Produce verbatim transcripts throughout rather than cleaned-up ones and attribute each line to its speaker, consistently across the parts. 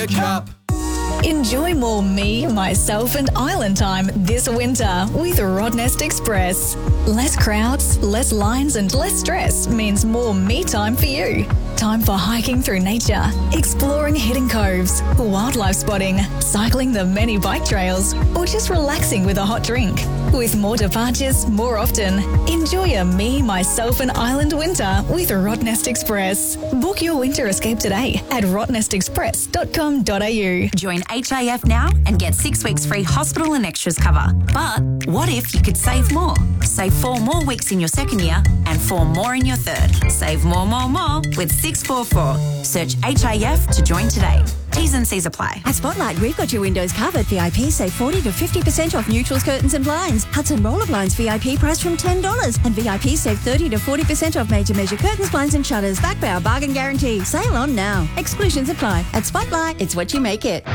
Speaker 1: a cup.
Speaker 2: Enjoy more me, myself and island time this winter with Rottnest Express. Less crowds, less lines and less stress means more me time for you. Time for hiking through nature, exploring hidden coves, wildlife spotting, cycling the many bike trails, or just relaxing with a hot drink. With more departures more often, enjoy a me, myself and island winter with Rottnest Express. Book your winter escape today at rottnest express dot com dot a u.
Speaker 3: Join H I F now and get six weeks free hospital and extras cover. But what if you could save more? Save four more weeks in your second year and four more in your third. Save more, more, more with six four four. Search H I F to join today. T's and C's apply.
Speaker 4: At Spotlight, we've got your windows covered. V I P save forty to fifty percent off neutrals, curtains and blinds. Hudson Roller Blinds V I P price from ten dollars. And V I P save thirty to forty percent off major measure curtains, blinds and shutters. Back by our bargain guarantee. Sale on now. Exclusions apply. At Spotlight, it's what you make it.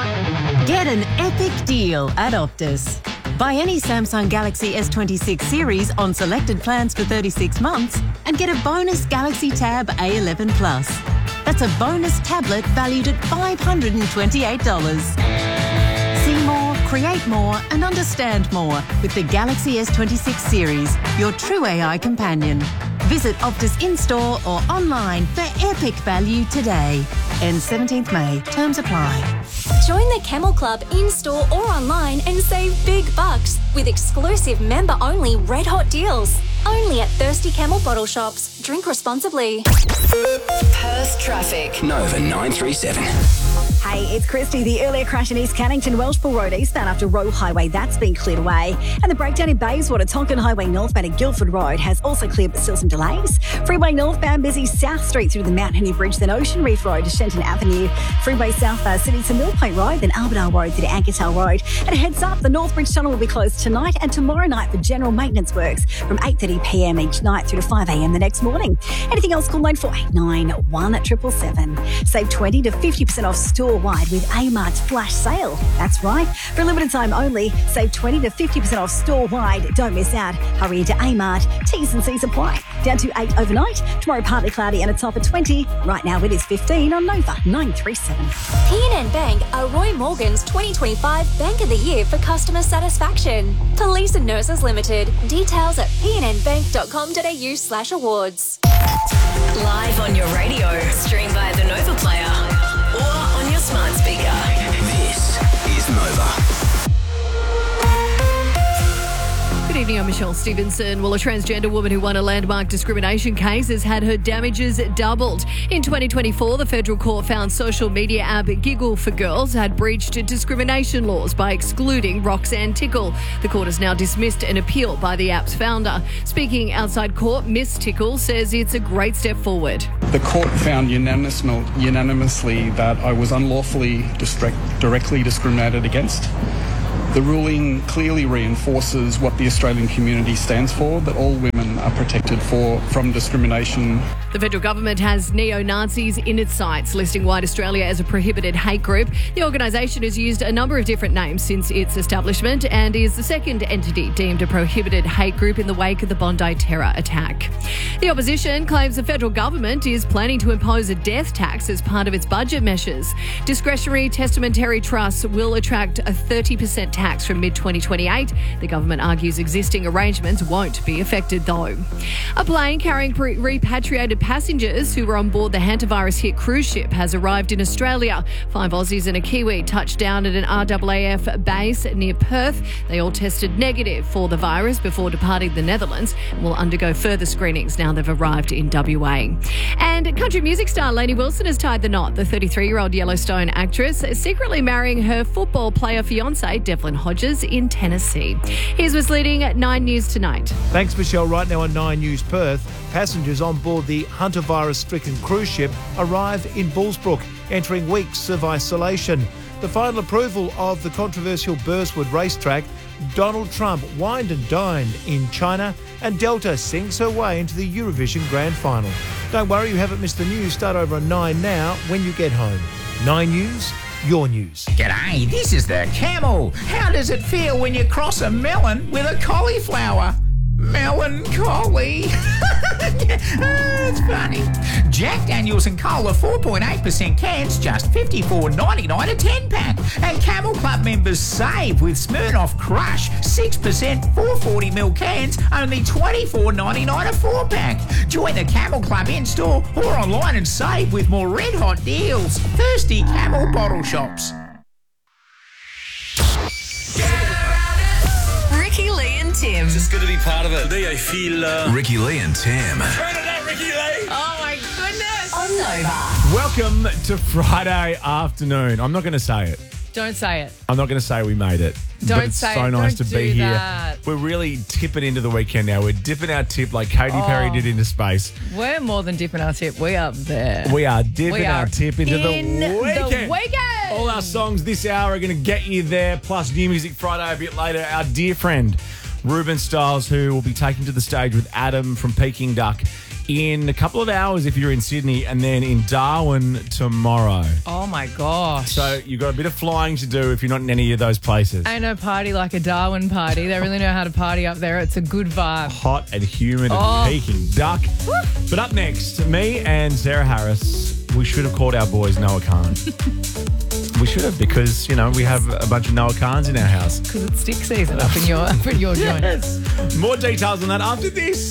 Speaker 5: Get an epic deal at Optus. Buy any Samsung Galaxy S twenty-six series on selected plans for thirty-six months and get a bonus Galaxy Tab A eleven Plus. That's a bonus tablet valued at five hundred twenty-eight dollars. See more, create more and understand more with the Galaxy S twenty-six series, your true A I companion. Visit Optus in-store or online for epic value today. Ends seventeenth May. Terms apply.
Speaker 6: Join the Camel Club in-store or online and save big bucks with exclusive member-only red-hot deals. Only at Thirsty Camel bottle shops. Drink responsibly.
Speaker 2: Perth traffic.
Speaker 1: Nova nine three seven.
Speaker 4: Hey, it's Christy. The earlier crash in East Cannington, Welshpool Road eastbound after Roe Highway, that's been cleared away. And the breakdown in Bayswater, Tonkin Highway northbound at Guildford Road has also cleared, but still some delays. Freeway northbound, busy South Street through the Mount Henry Bridge, then Ocean Reef Road to Shenton Avenue. Freeway south uh, Sydney to Mill Point Road, then Albert Road to Ankertale Road. And a heads up, the North Bridge Tunnel will be closed tonight and tomorrow night for general maintenance works from eight thirty p m each night through to five a m the next morning. Anything else, call nine four eight nine, one seven seven seven. Save twenty to fifty percent off store-wide with Amart's flash sale. That's right. For a limited time only, save twenty to fifty percent off store-wide. Don't miss out. Hurry into Amart. T's and C's apply. Down to eight overnight. Tomorrow partly cloudy and a top of twenty. Right now it is fifteen on Nova nine three seven.
Speaker 6: P N N Bank are Roy Morgan's twenty twenty-five Bank of the Year for customer satisfaction. Police and Nurses Limited. Details at p n n bank dot com dot a u slash awards.
Speaker 2: Live on your radio, stream via the Nova Player or on your smart speaker.
Speaker 1: This is Nova.
Speaker 7: Good evening, I'm Michelle Stevenson. Well, a transgender woman who won a landmark discrimination case has had her damages doubled. In twenty twenty-four, the federal court found social media app Giggle for Girls had breached discrimination laws by excluding Roxanne Tickle. The court has now dismissed an appeal by the app's founder. Speaking outside court, Miss Tickle says it's a great step forward.
Speaker 8: The court found unanimous, unanimously that I was unlawfully distract, directly discriminated against. The ruling clearly reinforces what the Australian community stands for, that all women are protected for from discrimination.
Speaker 7: The federal government has neo-Nazis in its sights, listing White Australia as a prohibited hate group. The organisation has used a number of different names since its establishment and is the second entity deemed a prohibited hate group in the wake of the Bondi terror attack. The opposition claims the federal government is planning to impose a death tax as part of its budget measures. Discretionary testamentary trusts will attract a thirty percent tax from mid twenty twenty-eight. The government argues existing arrangements won't be affected though. A plane carrying pre- repatriated passengers who were on board the hantavirus-hit cruise ship has arrived in Australia. Five Aussies and a Kiwi touched down at an R A A F base near Perth. They all tested negative for the virus before departing the Netherlands and will undergo further screenings now they've arrived in W A. And country music star Lainey Wilson has tied the knot. The thirty-three-year-old Yellowstone actress is secretly marrying her football player fiancé, Devlin Hodges, in Tennessee. Here's what's leading at Nine News tonight.
Speaker 9: Thanks, Michelle. Right now on Nine News Perth, passengers on board the hantavirus-stricken cruise ship arrive in Bullsbrook, entering weeks of isolation. The final approval of the controversial Burswood racetrack, Donald Trump wined and dined in China, and Delta sings her way into the Eurovision Grand Final. Don't worry, you haven't missed the news. Start over on Nine now when you get home. Nine News, your news.
Speaker 10: G'day, this is the Camel. How does it feel when you cross a melon with a cauliflower? Melancholy. It's funny. Jack Daniels and Cola four point eight percent cans, just fifty-four ninety-nine a ten pack. And Camel Club members save with Smirnoff Crush, six percent four forty ml cans, only twenty-four ninety-nine a four pack. Join the Camel Club in-store or online and save with more red hot deals. Thirsty Camel Bottle Shops.
Speaker 11: Ricky Lee and Tim.
Speaker 1: Just good to be part of it. Today I feel uh... Ricky Lee and Tim.
Speaker 11: Turn it up, Ricky Lee. Oh my goodness. On Nova.
Speaker 12: Welcome to Friday afternoon. I'm not going to say it.
Speaker 7: Don't say it.
Speaker 12: I'm not going to say we made it.
Speaker 7: Don't
Speaker 12: but it's
Speaker 7: say
Speaker 12: so
Speaker 7: it.
Speaker 12: nice
Speaker 7: Don't
Speaker 12: to be
Speaker 7: do
Speaker 12: here.
Speaker 7: that.
Speaker 12: We're really tipping into the weekend now. We're dipping our tip like Katy
Speaker 7: Oh.
Speaker 12: Perry did into space.
Speaker 7: We're more than dipping our tip. We are there.
Speaker 12: We are dipping
Speaker 7: We
Speaker 12: our
Speaker 7: are
Speaker 12: tip into
Speaker 7: in
Speaker 12: the
Speaker 7: the
Speaker 12: weekend.
Speaker 7: weekend.
Speaker 12: All our songs this hour are going to get you there. Plus New Music Friday a bit later. Our dear friend Ruben Stiles, who will be taken to the stage with Adam from Peking Duck in a couple of hours if you're in Sydney, and then in Darwin tomorrow.
Speaker 7: Oh my gosh.
Speaker 12: So you've got a bit of flying to do if you're not in any of those places.
Speaker 7: Ain't no party like a Darwin party. They really know how to party up there. It's a good vibe.
Speaker 12: Hot and humid
Speaker 7: Oh.
Speaker 12: and Peking Duck. But up next, me and Sarah Harris, we should have called our boys Noah Khan. We should have, because, you know, we have a bunch of Noah Khans in our house.
Speaker 7: Because it's stick season up in your, up in your joint.
Speaker 12: Yes. More details on that after this.